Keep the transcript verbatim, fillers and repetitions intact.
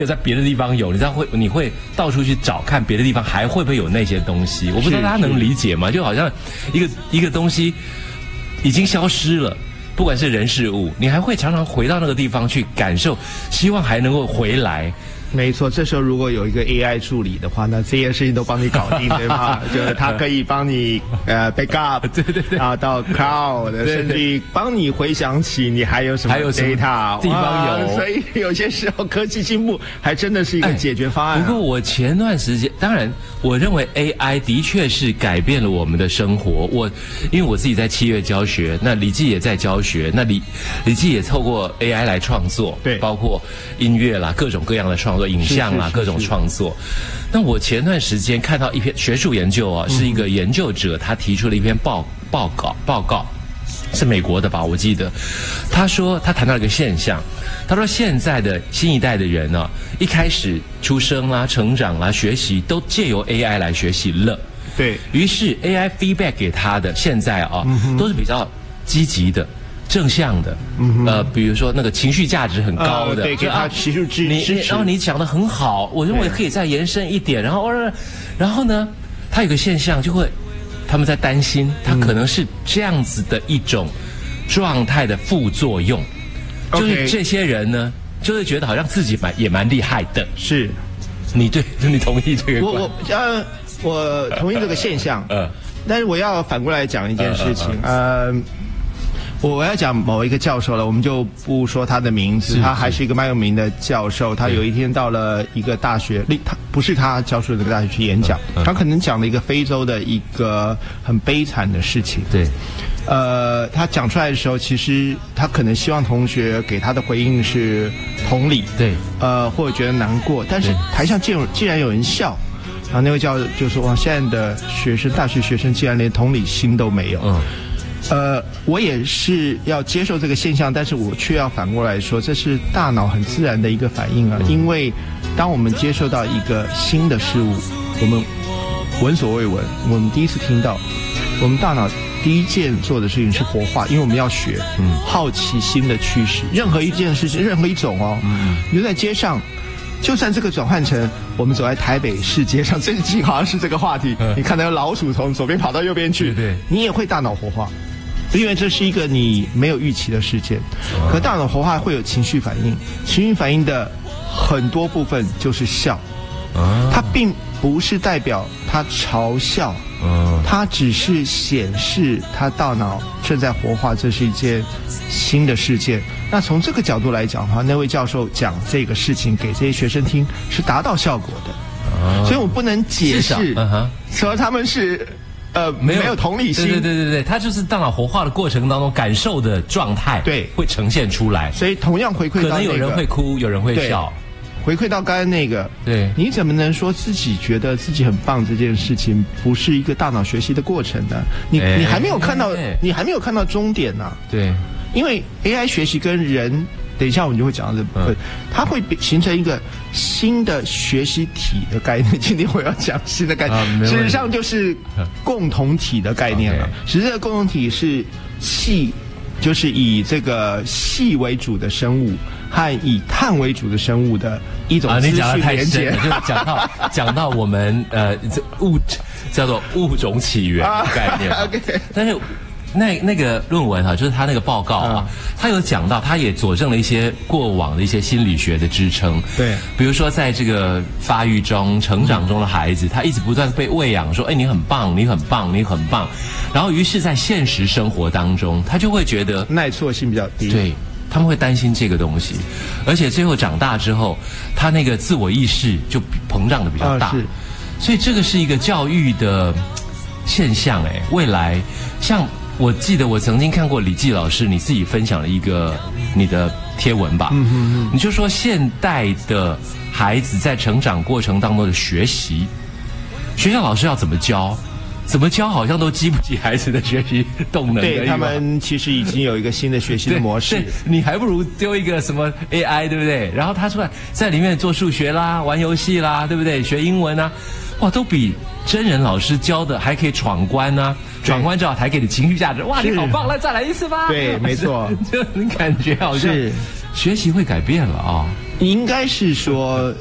在别的地方有，你知道会你会到处去找看别的地方还会不会有那些东西？我不知道大家能理解吗？就好像一个一个东西已经消失了，不管是人事物，你还会常常回到那个地方去感受，希望还能够回来。 没错，这时候如果有一个 A I 助理的话，那这些事情都帮你搞定，对吗？就是它可以帮你呃 backup， 对对对， 啊到 cloud， 甚至帮你回想起你还有什么 data 地方有。 所以有些时候科技进步还真的是一个解决方案、啊哎。不过我前段时间，当然我认为 A I 的确是改变了我们的生活。我因为我自己在七月教学，那李记也在教学，那李李记也透过 A I 来创作， 对， 包括音乐啦，各种各样的创作。影像啊，各种创作。那我前段时间看到一篇学术研究啊，是一个研究者他提出了一篇报报告报告，是美国的吧？我记得，他说他谈到一个现象，他说现在的新一代的人呢、啊，一开始出生啦、成长啦、学习都借由 A I 来学习了。 对于是 A I feedback 给他的现在啊，嗯、都是比较积极的。正向的，嗯、呃，比如说那个情绪价值很高的， 呃、对，给他情绪支持。 然后你讲得很好，我认为可以再延伸一点。然后，然后呢，他有个现象就会，他们在担心，他可能是这样子的一种状态的副作用，嗯、就是这些人呢，就会觉得好像自己蛮也蛮厉害的。 是， 你对，你同意这个？ 我我呃，我同意这个现象。呃，但是我要反过来讲一件事情，呃。呃呃我要讲某一个教授了，我们就不说他的名字，他还是一个蛮有名的教授。他有一天到了一个大学，他不是他教授的这个大学去演讲，他可能讲了一个非洲的一个很悲惨的事情。 对， 呃，他讲出来的时候，其实他可能希望同学给他的回应是同理， 对， 呃，或者觉得难过，但是台上竟竟然有人笑。然后那位教授就说：“哇，现在的学生，大学学生竟然连同理心都没有。”嗯。呃，我也是要接受这个现象，但是我却要反过来说，这是大脑很自然的一个反应啊。因为当我们接受到一个新的事物，我们闻所未闻，我们第一次听到，我们大脑第一件做的事情是活化，因为我们要学，嗯，好奇心的驱使。任何一件事情，任何一种哦，嗯，你就在街上。就算这个转换成我们走在台北市街上，最近好像是这个话题，你看到有老鼠从左边跑到右边去， 对， 你也会大脑活化，因为这是一个你没有预期的事件。可大脑活化会有情绪反应，情绪反应的很多部分就是笑，它并不是代表它嘲笑，它只是显示它大脑正在活化，这是一件新的事件。那从这个角度来讲的话，那位教授讲这个事情给这些学生听是达到效果的，所以我不能解释说他们是呃没有没有同理心。 对对对对对，他就是大脑活化的过程当中感受的状态， 对， 会呈现出来。 所以同样回馈到、那个， 可能有人会哭，有人会笑。 回馈到刚才那个， 对， 你怎么能说自己觉得自己很棒？这件事情不是一个大脑学习的过程呢？你你还没有看到，你还没有看到终点呢、啊。 对。 因为 A I 学习跟人，等一下我们就会讲到这部分，嗯、它会形成一个新的学习体的概念。今天我要讲新的概念，啊、事实上就是共同体的概念了。实际上共同体是细，就是以这个细为主的生物和以碳为主的生物的一种资讯连接。 就是讲到讲到我们呃物叫做物种起源的概念。啊、 okay 但是。那那个论文哈、啊，就是他那个报告啊，嗯、他有讲到，他也佐证了一些过往的一些心理学的支撑。 对， 比如说在这个发育中、成长中的孩子，他一直不断被喂养，说：“哎，你很棒，你很棒，你很棒。”然后，于是，在现实生活当中，他就会觉得耐挫性比较低。 对，他们会担心这个东西，而且最后长大之后，他那个自我意识就膨胀的比较大。 啊、是， 所以这个是一个教育的现象。哎，未来像。我记得我曾经看过李济老师你自己分享了一个你的贴文吧，嗯嗯嗯，你就说现代的孩子在成长过程当中的学习，学校老师要怎么教？怎么教好像都激不起孩子的学习动能。 对，他们其实已经有一个新的学习的模式， 你还不如丢一个什么 A I， 对不对？然后他出来在里面做数学啦、玩游戏啦，对不对？学英文啊，哇，都比真人老师教的还可以闯关啊！闯关之后还给你情绪价值，哇，你好棒，来再来一次吧。 对，没错， 就你感觉好像学习会改变了啊、哦。 应该是说